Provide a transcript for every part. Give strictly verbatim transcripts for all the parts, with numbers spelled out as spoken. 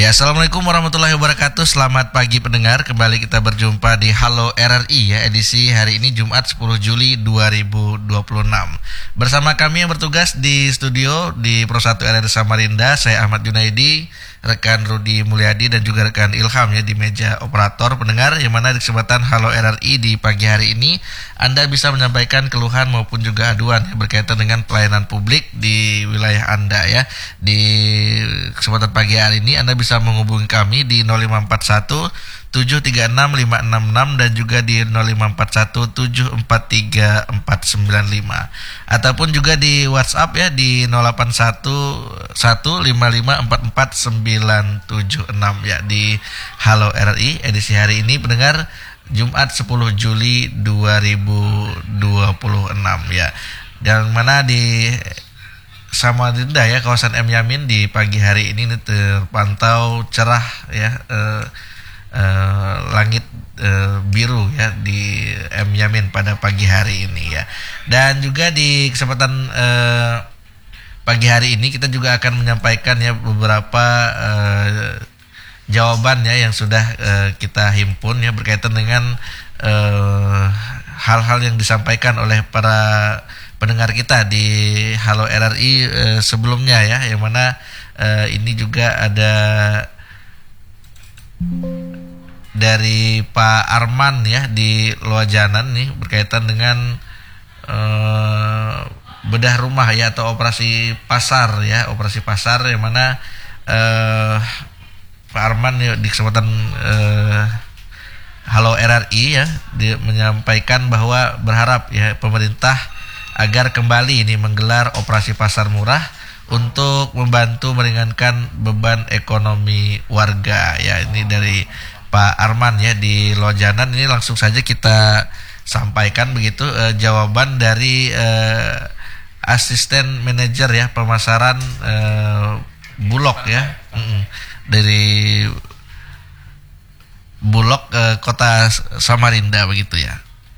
Ya, assalamualaikum warahmatullahi wabarakatuh. Selamat pagi pendengar. Kembali kita berjumpa di Halo R R I ya, edisi hari ini Jumat sepuluh Juli dua ribu dua puluh enam. Bersama kami yang bertugas di studio di Pro satu R R I Samarinda, saya Ahmad Junaidi, rekan Rudi Mulyadi dan juga rekan Ilham ya di meja operator. Pendengar, yang mana di kesempatan Halo R R I di pagi hari ini Anda bisa menyampaikan keluhan maupun juga aduan yang berkaitan dengan pelayanan publik di wilayah Anda ya. Di kesempatan pagi hari ini Anda bisa menghubungi kami di nol lima empat satu tujuh tiga enam lima enam enam dan juga di nol lima empat satu tujuh empat tiga empat sembilan lima, ataupun juga di WhatsApp ya di nol delapan satu satu lima lima empat empat sembilan tujuh enam ya di Halo R R I edisi hari ini pendengar Jumat sepuluh Juli dua ribu dua puluh enam ya. Yang mana di Samarinda ya, kawasan M Yamin di pagi hari ini terpantau cerah ya, eh, eh, langit eh, biru ya di M Yamin pada pagi hari ini ya. Dan juga di kesempatan eh, pagi hari ini kita juga akan menyampaikan ya beberapa eh, jawaban ya yang sudah eh, kita himpun ya berkaitan dengan eh, hal-hal yang disampaikan oleh para pendengar kita di Halo R R I eh, sebelumnya ya, yang mana eh, ini juga ada dari Pak Arman ya di Loajanan nih berkaitan dengan eh, bedah rumah ya atau operasi pasar ya, operasi pasar yang mana eh, Pak Arman ya, di kesempatan eh, Halo R R I ya dia menyampaikan bahwa berharap ya pemerintah agar kembali ini menggelar operasi pasar murah untuk membantu meringankan beban ekonomi warga ya. Ini dari Pak Arman ya di Lojanan. Ini langsung saja kita sampaikan begitu eh, jawaban dari eh, asisten manajer ya pemasaran eh, Bulog ya, mm-mm. dari Bulog eh, Kota Samarinda begitu ya.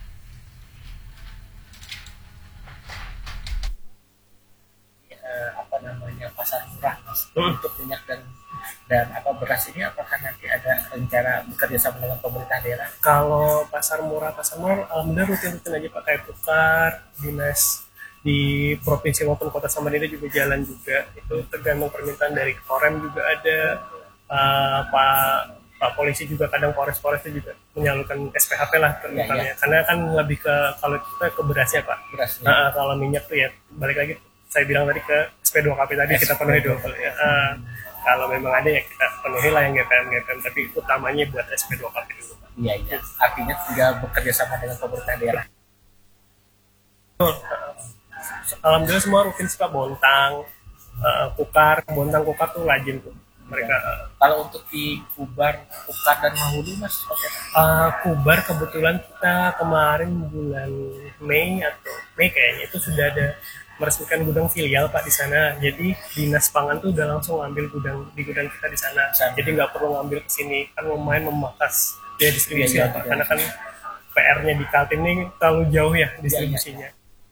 Pasar murah mas untuk minyak dan dan apa beras ini, apakah nanti ada rencana bekerja sama dengan pemerintah daerah? Kalau pasar murah pasar murah alhamdulillah rutin-rutin aja Pak, kayak tukar dinas di provinsi maupun kota Samarinda juga jalan juga, itu tergantung permintaan dari Korem juga ada, uh, Pak Pak polisi juga kadang Polres-Polres itu juga menyalurkan S P H P lah termisalnya, ya, ya. Karena kan lebih ke kalau kita ke berasnya Pak, beras, ya. Nah, kalau minyak tuh ya balik lagi saya bilang tadi ke S P dua K P tadi kita penuhi dua kali ya. Uh, kalau memang ada ya kita penuhi lah yang G P M G P M, tapi utamanya buat S P dua K P dulu. Iya iya. Artinya tidak bekerja sama dengan pemerintah daerah. Uh, Alhamdulillah semua rutin sih Pak, Bontang, uh, Kukar, Bontang Kukar tuh rajin tuh mereka. Uh, kalau untuk di Kubar, Kukar dan Mahulu mas, oke. Okay. Uh, Kubar kebetulan kita kemarin bulan Mei atau Mei kayaknya itu sudah ada meresmikan gudang filial Pak di sana. Jadi dinas pangan tuh udah langsung ngambil gudang di gudang kita di sana. Sana. Jadi nggak perlu ngambil ke sini kan lumayan memakas ya distribusi ya, ya, Pak. Ya. Karena kan P R-nya di Kaltim ini terlalu jauh ya distribusinya.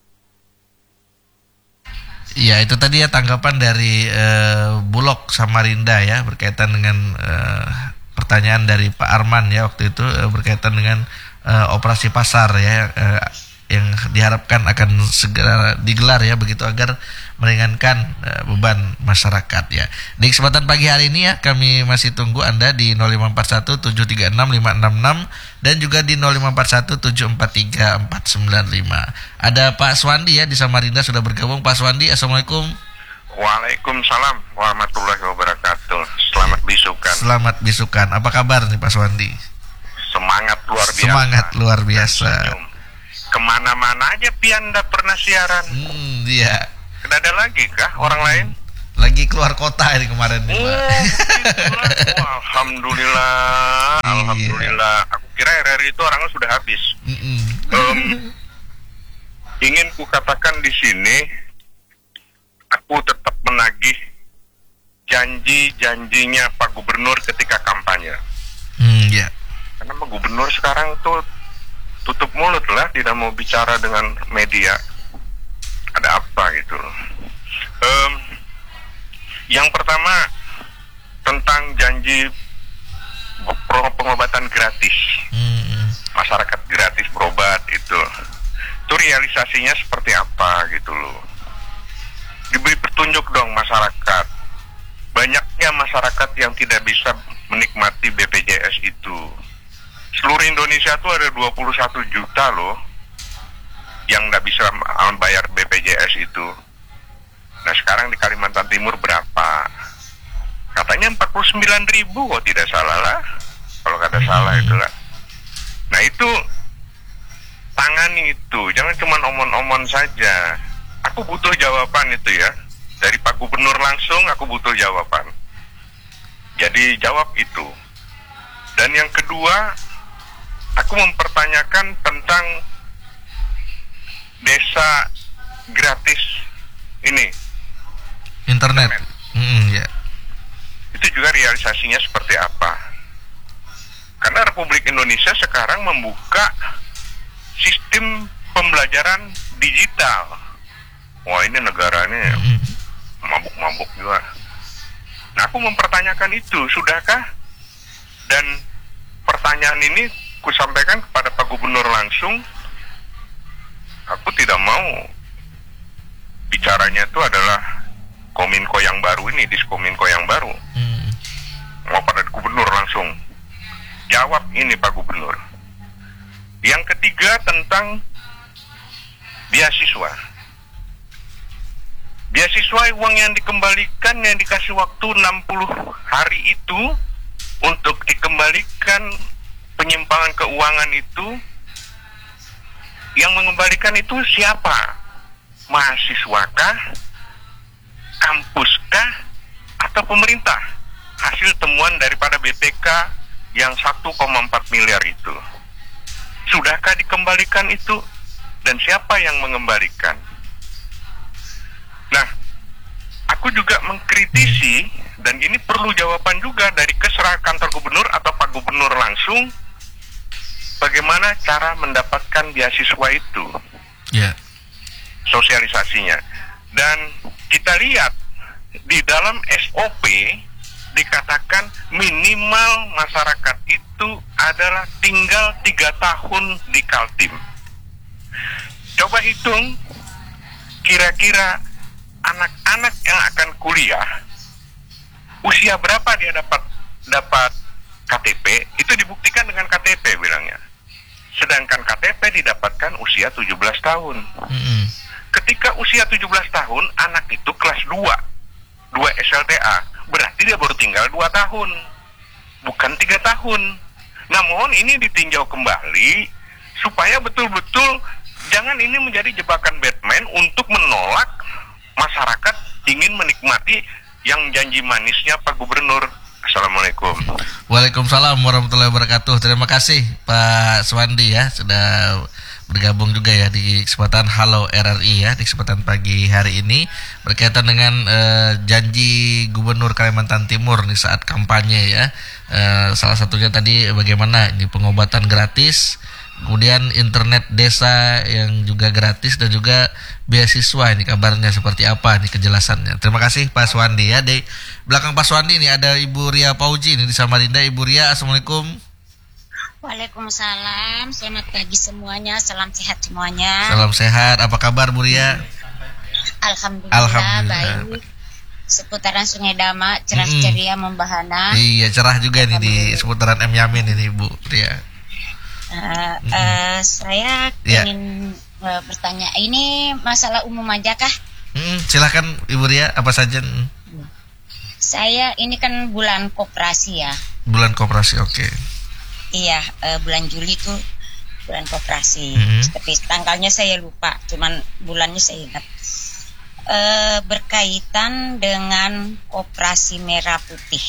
Ya, ya itu tadi ya tanggapan dari uh, Bulog Samarinda ya berkaitan dengan uh, pertanyaan dari Pak Arman ya waktu itu uh, berkaitan dengan uh, operasi pasar ya. Uh, yang diharapkan akan segera digelar ya begitu agar meringankan uh, beban masyarakat ya. Di kesempatan pagi hari ini ya kami masih tunggu Anda di nol lima empat satu tujuh tiga enam lima enam enam dan juga di nol lima empat satu tujuh empat tiga empat sembilan lima. Ada Pak Swandi ya di Samarinda sudah bergabung. Pak Swandi, assalamualaikum. Waalaikumsalam warahmatullahi wabarakatuh. Selamat bisukan. Selamat bisukan. Apa kabar nih Pak Swandi? Semangat luar biasa. Semangat luar biasa. Kemana-mana aja Pianda pernah siaran. Hmm, iya. Tidak ada lagi kah orang hmm. lain? Lagi keluar kota ini kemarin nih, oh, Pak. Oh, alhamdulillah, iya. Alhamdulillah. Aku kira R R I itu orangnya sudah habis. um, ingin ku katakan di sini, aku tetap menagih janji-janjinya Pak Gubernur ketika kampanye. Hmm, ya. Karena Pak Gubernur sekarang tuh tutup mulut lah, tidak mau bicara dengan media. Ada apa gitu. Um, yang pertama tentang janji pengobatan gratis, Hmm. masyarakat gratis berobat itu, itu realisasinya seperti apa gitu loh. Diberi petunjuk dong masyarakat. Banyaknya masyarakat yang tidak bisa menikmati B P J S itu. Seluruh Indonesia tuh ada dua puluh satu juta loh yang nggak bisa bayar B P J S itu. Nah sekarang di Kalimantan Timur berapa? Katanya empat puluh sembilan ribu kok tidak salah lah. Kalau kata salah itulah. Nah itu tangani itu, jangan cuma omon-omon saja. Aku butuh jawaban itu ya. Dari Pak Gubernur langsung aku butuh jawaban. Jadi jawab itu. Dan yang kedua, aku mempertanyakan tentang desa gratis ini. Internet. Internet. Hmm, ya. Itu juga realisasinya seperti apa? Karena Republik Indonesia sekarang membuka sistem pembelajaran digital. Wah ini negaranya Hmm. mabuk-mabuk juga. Nah aku mempertanyakan itu, sudahkah? Dan pertanyaan ini ku sampaikan kepada Pak Gubernur langsung. Aku tidak mau bicaranya itu adalah Kominfo yang baru ini, Diskominfo yang baru. Hmm. Mau pada Gubernur langsung jawab ini Pak Gubernur. Yang ketiga tentang beasiswa. Beasiswa uang yang dikembalikan, yang dikasih waktu enam puluh hari itu untuk dikembalikan penyimpangan keuangan itu, yang mengembalikan itu siapa? Mahasiswakah? Kampuskah? Atau pemerintah? Hasil temuan daripada B P K yang satu koma empat miliar itu. Sudahkah dikembalikan itu? Dan siapa yang mengembalikan? Nah, aku juga mengkritisi, dan ini perlu jawaban juga dari keserah kantor gubernur atau Pak Gubernur langsung, bagaimana cara mendapatkan beasiswa itu, Ya. sosialisasinya. Dan kita lihat di dalam S O P dikatakan minimal masyarakat itu adalah tinggal tiga tahun di Kaltim. Coba hitung kira-kira anak-anak yang akan kuliah usia berapa dia dapat dapat K T P, itu dibuktikan dengan K T P bilangnya. Sedangkan K T P didapatkan usia tujuh belas tahun. Hmm. Ketika usia tujuh belas tahun, anak itu kelas dua, dua S L T A, berarti dia baru tinggal dua tahun, bukan tiga tahun. Nah, mohon ini ditinjau kembali, supaya betul-betul jangan ini menjadi jebakan Batman untuk menolak masyarakat ingin menikmati yang janji manisnya Pak Gubernur. Assalamualaikum. Waalaikumsalam warahmatullahi wabarakatuh. Terima kasih Pak Swandi ya sudah bergabung juga ya di kesempatan Halo R R I ya di kesempatan pagi hari ini berkaitan dengan uh, janji Gubernur Kalimantan Timur nih saat kampanye ya. Uh, salah satunya tadi bagaimana ini pengobatan gratis, kemudian internet desa yang juga gratis dan juga beasiswa. Ini kabarnya seperti apa nih kejelasannya. Terima kasih Pak Swandi ya. Di belakang Pak Swandi ini ada Ibu Ria Pauji ini di Samarinda. Ibu Ria, assalamualaikum. Waalaikumsalam, selamat pagi semuanya, salam sehat semuanya. Salam sehat, apa kabar Bu Ria? Alhamdulillah, Alhamdulillah. baik. Seputaran Sungai Dama, cerah Mm-mm. ceria membahana. Iya, cerah juga nih di seputaran M Yamin ini Bu Ria. Uh, uh, saya Ya. ingin uh, bertanya, ini masalah umum aja kah? Hmm, silakan Ibu Ria, apa saja? Hmm. Saya ini kan bulan koperasi ya. Bulan koperasi, oke. Iya, uh, bulan Juli tuh bulan koperasi. Mhm. Tapi tanggalnya saya lupa, cuman bulannya saya ingat. Uh, berkaitan dengan koperasi merah putih.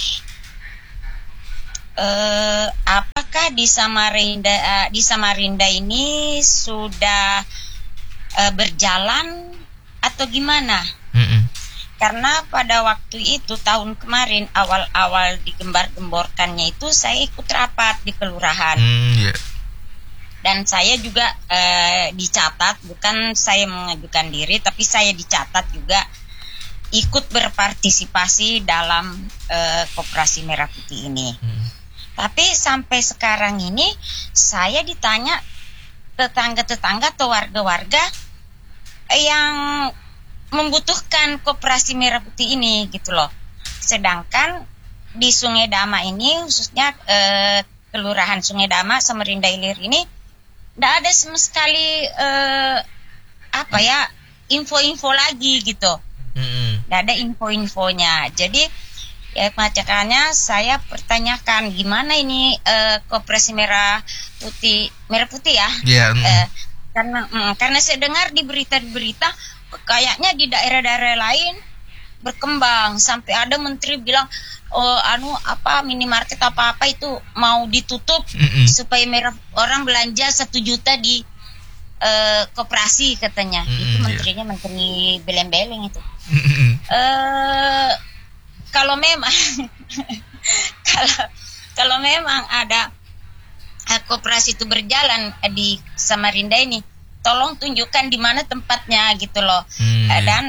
Uh, apakah di Samarinda uh, di Samarinda ini sudah uh, berjalan atau gimana? Mm-mm. Karena pada waktu itu tahun kemarin awal-awal digembar-gemborkannya itu saya ikut rapat di kelurahan. Hmm, ya. Dan saya juga eh, dicatat, bukan saya mengajukan diri, tapi saya dicatat juga ikut berpartisipasi dalam uh, Koperasi Merah Putih ini. Hmm. Tapi sampai sekarang ini saya ditanya tetangga-tetangga atau warga-warga yang membutuhkan Koperasi Merah Putih ini gitu loh. Sedangkan di Sungai Dama ini khususnya uh, Kelurahan Sungai Dama Samarinda Ilir ini tidak ada sama sekali uh, apa ya info-info lagi gitu. Mm-hmm. Tidak ada info-infonya. Jadi ya makanya saya pertanyakan gimana ini uh, Koperasi Merah Putih Merah Putih ya? Yeah, mm. uh, karena mm, karena saya dengar di berita-berita kayaknya di daerah-daerah lain berkembang sampai ada menteri bilang oh anu apa minimarket apa apa itu mau ditutup mm-hmm. supaya merah orang belanja satu juta di uh, koperasi katanya. Mm-hmm, itu menterinya yeah. Menteri beleng-beleng itu. Mm-hmm. Uh, kalau memang kalau kalau memang ada uh, koperasi itu berjalan uh, di Samarinda ini, tolong tunjukkan di mana tempatnya gitu loh. Mm-hmm. Uh, dan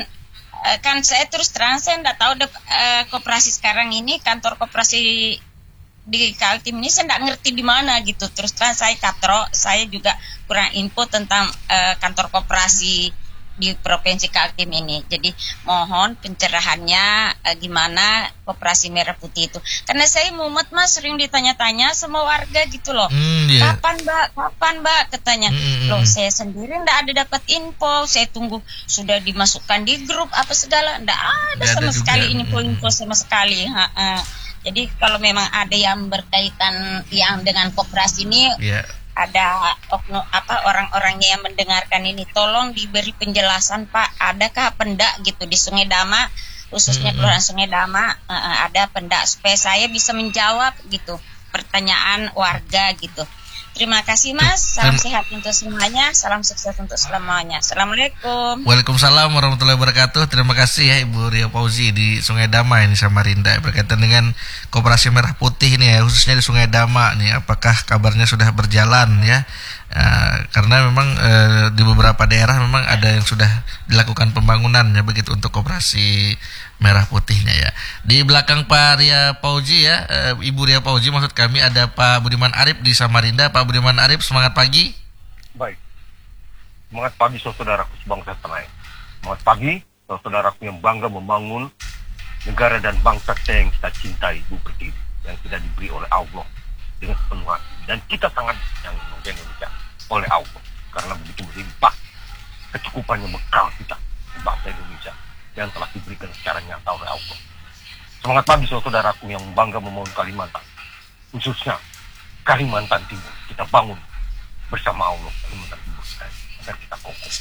kan saya terus terang saya tidak tahu de, uh, koperasi sekarang ini kantor koperasi di Kaltim ini saya tidak ngerti di mana gitu. Terus terang saya katro, saya juga kurang info tentang uh, kantor koperasi di Provinsi Kaltim ini. Jadi mohon pencerahannya uh, gimana Koperasi Merah Putih itu. Karena saya mumet mas sering ditanya-tanya sama warga gitu loh. Mm, yeah. Kapan mbak, kapan mbak katanya. Mm, loh saya sendiri ndak ada dapat info. Saya tunggu sudah dimasukkan di grup apa segala. Ndak ada gak sama ada sekali juga. Info-info sama sekali. Ha -ha. Jadi kalau memang ada yang berkaitan yang dengan koperasi ini. Yeah. Ada okno apa orang-orangnya yang mendengarkan ini tolong diberi penjelasan Pak, adakah pendak gitu di Sungai Dama khususnya Kelurahan mm-hmm. Sungai Dama uh, ada pendak supaya saya bisa menjawab gitu pertanyaan warga gitu. Terima kasih Mas, salam sehat untuk semuanya, salam sukses untuk selamanya. Assalamualaikum. Waalaikumsalam warahmatullahi wabarakatuh. Terima kasih ya Ibu Ria Fauzi di Sungai Dama ini Samarinda berkaitan dengan Koperasi Merah Putih ini ya, khususnya di Sungai Dama nih. Apakah kabarnya sudah berjalan ya? Uh, karena memang uh, di beberapa daerah memang ada yang sudah dilakukan pembangunan ya begitu untuk Koperasi Merah Putihnya ya. Di belakang Pak Ria Fauzi ya, uh, Ibu Ria Fauzi maksud kami ada Pak Budiman Arif di Samarinda. Pak Budiman Arif, semangat pagi. Baik. Semangat pagi saudaraku sebangsa tanah. Semangat pagi saudaraku yang bangga membangun negara dan bangsa yang kita cintai, Ibu Pertiwi, yang tidak diberi oleh Allah dengan sepenuh hati. Dan kita sangat yang Indonesia oleh Allah karena begitu berlimpah kecukupannya bekal kita bangsa Indonesia yang telah diberikan secara nyata oleh Allah. Semangat pagi saudaraku yang bangga membangun Kalimantan, khususnya Kalimantan Timur. Kita bangun bersama Allah Kalimantan Timur kita, agar kita kokoh.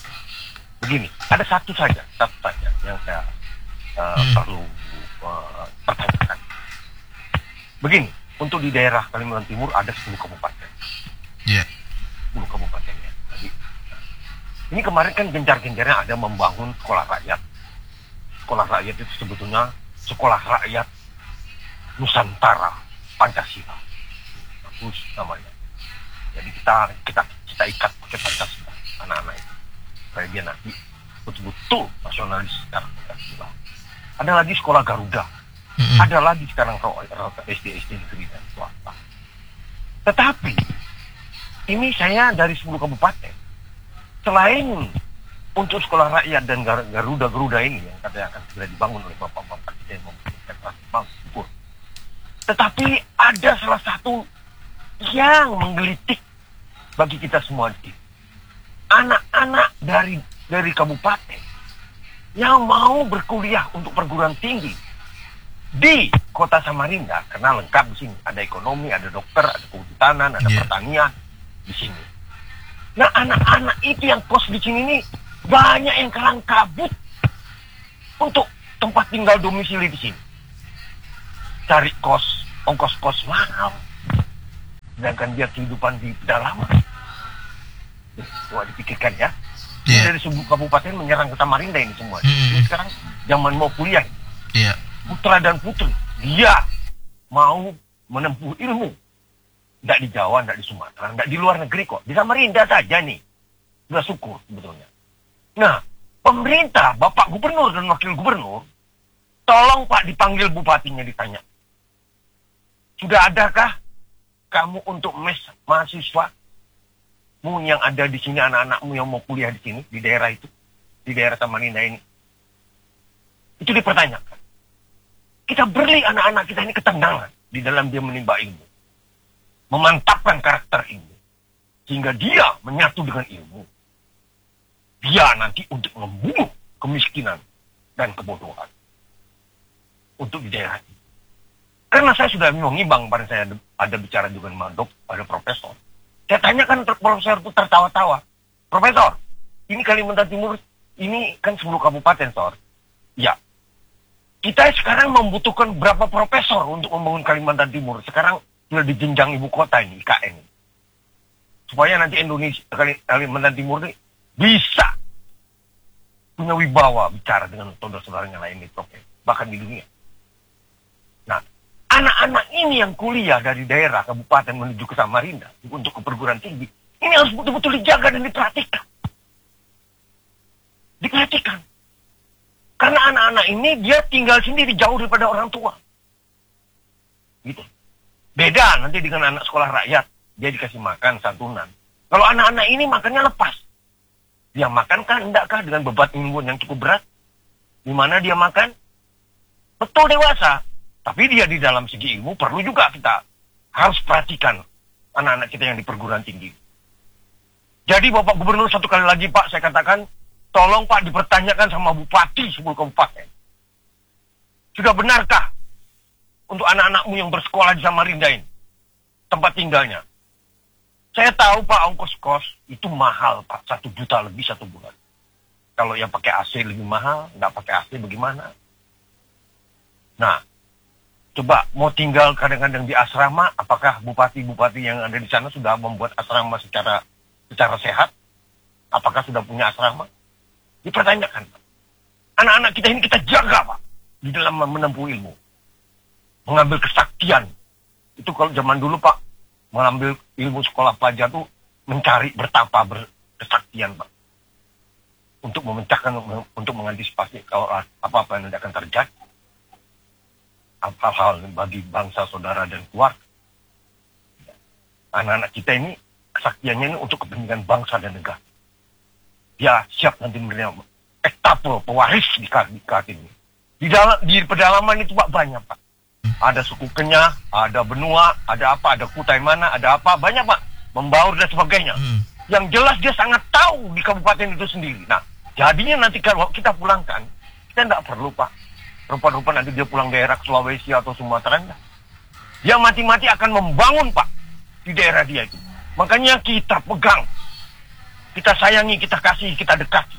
Begini, ada satu saja, satu saja yang saya uh, hmm. perlu uh, pertanyakan. Begini, untuk di daerah Kalimantan Timur ada sepuluh kabupaten. Iya. Yeah. sepuluh kabupatennya. Jadi, ini kemarin kan gencar-gencarnya ada membangun sekolah rakyat. Sekolah rakyat itu sebetulnya sekolah rakyat Nusantara Pancasila. Bagus namanya. Jadi kita kita kita ikat pakai Pancasila anak-anak itu. Supaya dia nanti betul-betul nasionalis secara Pancasila. Ada lagi sekolah Garuda. Mm-hmm. Ada lagi sekarang S D S D negeri dan swasta. Tetapi ini saya dari sepuluh kabupaten. Selain untuk sekolah rakyat dan Garuda-Garuda ini yang katanya akan segera dibangun oleh Bapak-Bapak Presiden memberikan syukur. Tetapi ada salah satu yang menggelitik bagi kita semua di anak-anak dari dari kabupaten yang mau berkuliah untuk perguruan tinggi di Kota Samarinda, karena lengkap di sini ada ekonomi, ada dokter, ada kehutanan, ada yeah. pertanian di sini. Nah anak-anak itu yang kos di sini ini banyak yang kalang kabut untuk tempat tinggal domisili di sini. Cari kos, ongkos kos mahal, sedangkan dia kehidupan di pedalaman. Coba dipikirkan ya. Yeah. Dari sebuah kabupaten menyerang ke Samarinda ini semua. Mm-hmm. Ini sekarang zaman mau kuliah. Yeah. Putra dan putri, dia mau menempuh ilmu. Tidak di Jawa, tidak di Sumatera, tidak di luar negeri kok. Di Samarinda saja nih. Sudah syukur sebetulnya. Nah, pemerintah, Bapak Gubernur dan Wakil Gubernur, tolong Pak dipanggil bupatinya ditanya. Sudah adakah kamu untuk mes mahasiswa mu yang ada di sini, anak-anakmu yang mau kuliah di sini, di daerah itu, di daerah Samarinda ini? Itu dipertanyakan. Kita beri anak-anak kita ini ketenangan di dalam dia menimba ilmu. Memantapkan karakter ilmu. Sehingga dia menyatu dengan ilmu. Dia nanti untuk membunuh kemiskinan dan kebodohan. Untuk di daerah ini. Karena saya sudah mengimbang pada saya ada bicara juga dengan dok, ada profesor. Saya tanyakan profesor itu tertawa-tawa. Profesor, ini Kalimantan Timur, ini kan sepuluh kabupaten, Sor. Ya. Kita sekarang membutuhkan berapa profesor untuk membangun Kalimantan Timur. Sekarang sudah di jenjang ibu kota ini, I K N. Supaya nanti Indonesia, Kalimantan Timur ini bisa punya wibawa bicara dengan saudara-saudaranya lain di Prof. Bahkan di dunia. Nah, anak-anak ini yang kuliah dari daerah kabupaten menuju ke Samarinda untuk ke perguruan tinggi, ini harus betul-betul dijaga dan diperhatikan. Diperhatikan. Karena anak-anak ini dia tinggal sendiri jauh daripada orang tua. Gitu. Beda nanti dengan anak sekolah rakyat, dia dikasih makan santunan. Kalau anak-anak ini makannya lepas. Dia makan kah, enggak dengan beban ilmu yang cukup berat? Di mana dia makan? Betul dewasa. Tapi dia di dalam segi ilmu perlu juga kita harus perhatikan anak-anak kita yang di perguruan tinggi. Jadi Bapak Gubernur satu kali lagi Pak, saya katakan, tolong Pak dipertanyakan sama Bupati sepuluh kabupaten. Sudah benarkah untuk anak-anakmu yang bersekolah di Samarinda ini, tempat tinggalnya? Saya tahu Pak, ongkos kos itu mahal Pak, satu juta lebih satu bulan. Kalau yang pakai A C lebih mahal, nggak pakai A C bagaimana? Nah, coba mau tinggal kadang-kadang di asrama, apakah bupati-bupati yang ada di sana sudah membuat asrama secara secara sehat? Apakah sudah punya asrama? Dipertanyakan, Pak. Anak-anak kita ini kita jaga, Pak, di dalam menempuh ilmu. Mengambil kesaktian. Itu kalau zaman dulu, Pak, mengambil ilmu sekolah pelajar itu mencari bertapa berkesaktian, Pak. Untuk memecahkan, untuk mengantisipasi kalau apa-apa yang akan terjadi. Hal-hal bagi bangsa, saudara, dan keluarga. Anak-anak kita ini, kesaktiannya ini untuk kepentingan bangsa dan negara. Dia siap nanti menerima etapa pewaris di Kartini ini. Di dalam di pedalaman itu Pak banyak Pak. Ada suku Kenyah, ada Benua, ada apa, ada Kutai mana, ada apa, banyak Pak. Membaur dan sebagainya. Hmm. Yang jelas dia sangat tahu di kabupaten itu sendiri. Nah, jadinya nanti kalau kita pulangkan, kita tidak perlu Pak. Rupa-rupa nanti dia pulang daerah Sulawesi atau Sumatera. Enggak. Dia mati-mati akan membangun Pak di daerah dia itu. Makanya kita pegang. Kita sayangi, kita kasih, kita dekati.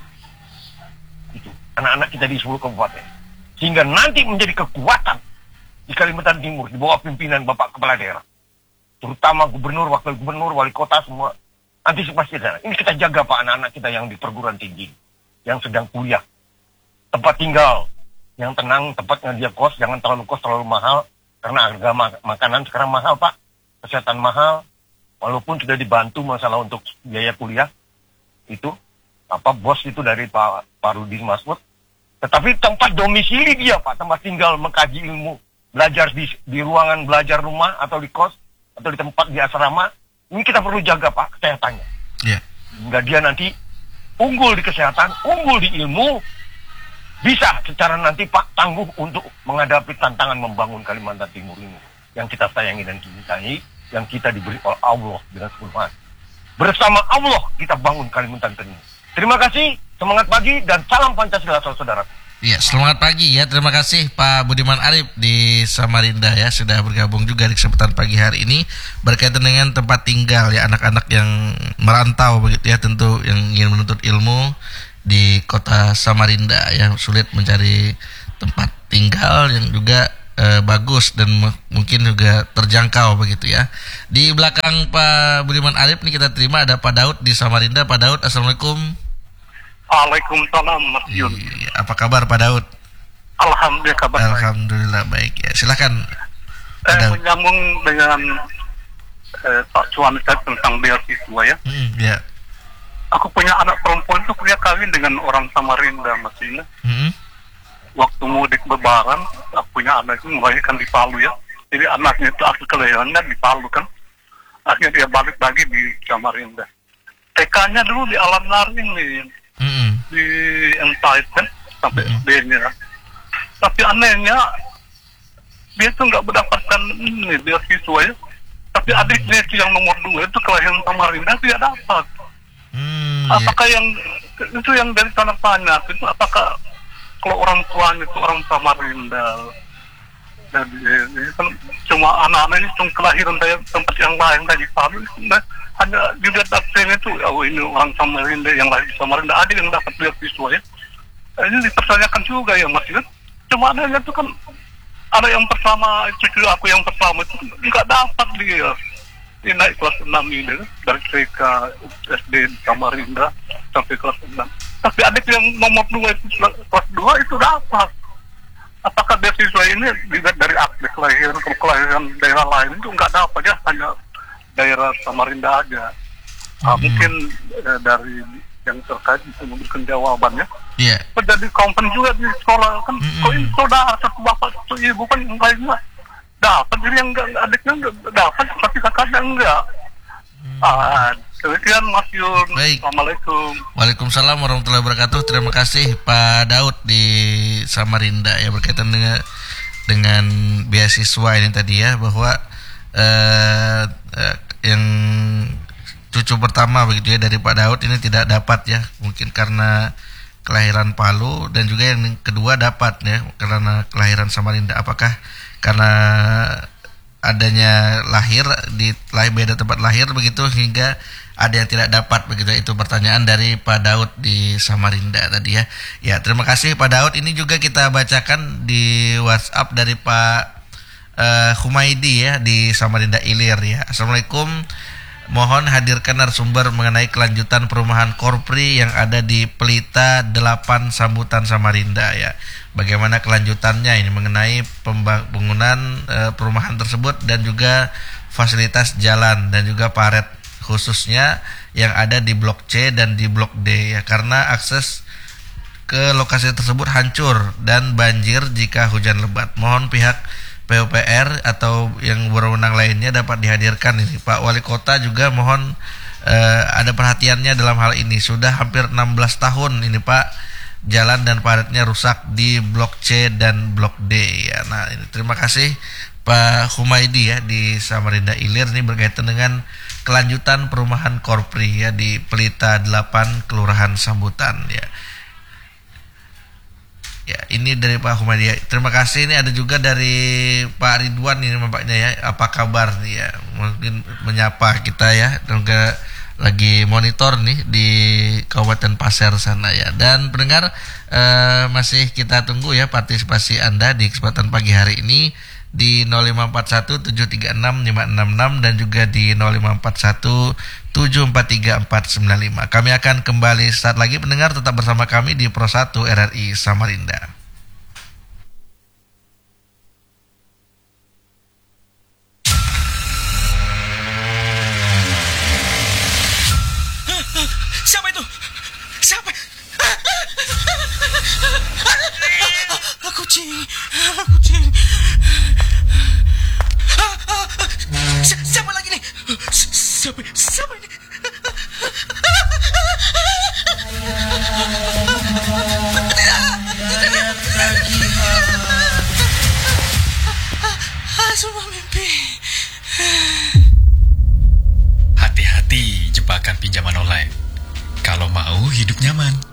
Itu anak-anak kita di sepuluh kabupaten. Sehingga nanti menjadi kekuatan di Kalimantan Timur di bawah pimpinan Bapak Kepala Daerah. Terutama gubernur, wakil gubernur, wali kota semua antisipasi sana. Ini kita jaga Pak anak-anak kita yang di perguruan tinggi, yang sedang kuliah. Tempat tinggal yang tenang, tempatnya dia kos, jangan terlalu kos terlalu mahal karena harga mak- makanan sekarang mahal Pak. Kesehatan mahal. Walaupun sudah dibantu masalah untuk biaya kuliah. Itu apa bos itu dari Pak Pak Rudi Masmud, tetapi tempat domisili dia Pak, tempat tinggal mengkaji ilmu, belajar di di ruangan belajar rumah atau di kos atau di tempat di asrama, ini kita perlu jaga Pak kesehatannya. Yeah. Hingga dia nanti unggul di kesehatan, unggul di ilmu, bisa secara nanti Pak tangguh untuk menghadapi tantangan membangun Kalimantan Timur ini yang kita sayangi dan cintai, yang kita diberi oleh Allah dengan sepenuh hati. Bersama Allah kita bangun Kalimantan Timur. Terima kasih, semangat pagi dan salam Pancasila saudara. Iya, selamat pagi ya. Terima kasih Pak Budiman Arif di Samarinda ya sudah bergabung juga di kesempatan pagi hari ini berkaitan dengan tempat tinggal ya anak-anak yang merantau begitu ya, tentu yang ingin menuntut ilmu di kota Samarinda yang sulit mencari tempat tinggal yang juga Eh, bagus dan m- mungkin juga terjangkau begitu ya. Di belakang Pak Budiman Arif nih kita terima ada Pak Daud di Samarinda. Pak Daud, assalamualaikum. Waalaikumsalam Mas Yun. Iya, apa kabar Pak Daud? Alhamdulillah kabar baik. Alhamdulillah baik ya. Silakan. Eh, menyambung dengan eh, Pak Cuan tentang beasiswa ya. Hmm, ya. aku punya anak perempuan tuh dia kawin dengan orang Samarinda Mas Ina. Mm-hmm. Waktu mudik lebaran, aku punya anak itu melahirkan di Palu ya. Jadi anaknya itu asli kelahirannya di Palu kan. Akhirnya dia balik lagi di Samarinda. T K-nya dulu di Alam Naring nih. Mm-hmm. Di Entait kan sampai mm-hmm. S D-nya. Tapi anehnya dia tuh nggak mendapatkan ini beasiswa ya. Tapi mm-hmm. adiknya itu yang nomor dua itu kelahiran Samarinda dia dapat. Mm, apakah yeah. yang itu yang dari tanda tanya itu apakah kalau orang tuanya itu orang Samarinda dan ini kan cuma anak-anak ini cuma kelahiran dari tempat yang lain dari Palu hanya juga dapetnya itu oh ini orang Samarinda yang lahir di Samarinda ada yang dapat beasiswa ya. Ini dipertanyakan juga ya Mas kan cuma adanya itu kan ada yang pertama cucu aku yang pertama itu nggak dapat dia. Ini naik kelas enam ini dari T K S D di Samarinda sampai kelas enam. Tapi adik yang nomor dua itu kelas dua itu dapat. Apakah beasiswa ini dilihat dari akte kelahiran, kelahiran daerah lain itu nggak dapat ya, hanya daerah Samarinda aja. Nah, hmm. Mungkin eh, dari yang terkait bisa memberikan jawabannya. Iya. Yeah. Terjadi komplain juga di sekolah kan, mm-hmm. kok ini saudara satu bapak satu ibu kan yang lainnya dapat, jadi yang enggak, adiknya enggak dapat, tapi kakaknya enggak. Hmm. Ah, demikian Mas Yun. Baik. Assalamualaikum. Waalaikumsalam warahmatullahi wabarakatuh. Terima kasih Pak Daud di Samarinda ya berkaitan dengan dengan beasiswa ini tadi ya, bahwa eh, eh, yang cucu pertama begitu ya dari Pak Daud ini tidak dapat ya, mungkin karena kelahiran Palu, dan juga yang kedua dapat ya karena kelahiran Samarinda. Apakah karena adanya lahir di lahir beda tempat lahir begitu hingga ada yang tidak dapat begitu? Itu pertanyaan dari Pak Daud di Samarinda tadi ya. Ya, terima kasih Pak Daud. Ini juga kita bacakan di WhatsApp dari Pak uh, Humaidi ya di Samarinda Ilir ya. Assalamualaikum. Mohon hadirkan narasumber mengenai kelanjutan perumahan Korpri yang ada di Pelita delapan Sambutan Samarinda ya. Bagaimana kelanjutannya ini mengenai pembangunan e, perumahan tersebut dan juga fasilitas jalan dan juga paret khususnya yang ada di Blok C dan di Blok D ya, karena akses ke lokasi tersebut hancur dan banjir jika hujan lebat. Mohon pihak P U P R atau yang berwenang lainnya dapat dihadirkan ini. Pak Wali Kota juga mohon eh, ada perhatiannya dalam hal ini. Sudah hampir enam belas tahun ini Pak, jalan dan paretnya rusak di Blok C dan Blok D ya. Nah, ini terima kasih Pak Humaidi ya di Samarinda Ilir, ini berkaitan dengan kelanjutan perumahan Korpri ya di Pelita delapan Kelurahan Sambutan ya. Ya, ini dari Pak Humaidi. Terima kasih. Ini ada juga dari Pak Ridwan ini nampaknya ya. Apa kabar nih ya? Mungkin menyapa kita ya. Dan juga lagi monitor nih di Kabupaten Pasir sana ya. Dan pendengar eh, masih kita tunggu ya partisipasi Anda di kesempatan pagi hari ini di nol lima empat satu tujuh tiga enam lima enam enam dan juga di nol lima empat satu tujuh empat tiga empat sembilan lima. Kami akan kembali saat lagi, pendengar tetap bersama kami di Pro satu R R I Samarinda. Siapa itu? Siapa? Kucing, kucing. Siapa lagi nih? Siapa? Siapa ini? Semua mimpi. Hati-hati jebakan pinjaman online. Kalau mau hidup nyaman,